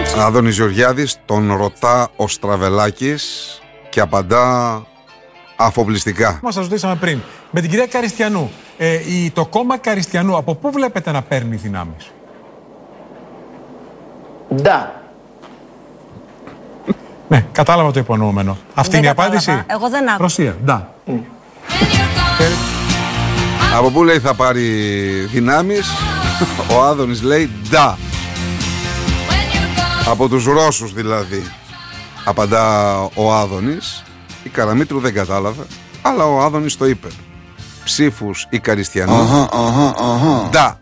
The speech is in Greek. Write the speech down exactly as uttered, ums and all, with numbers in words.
Άδωνης Γεωργιάδης, τον ρωτά ο Στραβελάκης και απαντά αφοπλιστικά. Μας σας ρωτήσαμε πριν, με την κυρία Καριστιανού, ε, η, το κόμμα Καριστιανού, από πού βλέπετε να παίρνει δυνάμεις? Ντα. Ναι, κατάλαβα το υπονοούμενο. Αυτή είναι η κατάλαβα. απάντηση. Εγώ δεν άκουσα. Ρωσία, ντα. Mm. Από πού λέει θα πάρει δυνάμεις? Ο Άδωνης λέει ντα. Από τους Ρώσους δηλαδή, απαντά ο Άδωνης. Η Καραμήτρου δεν κατάλαβε, αλλά ο Άδωνης το είπε. Ψήφους η Καριστιανού, ντα.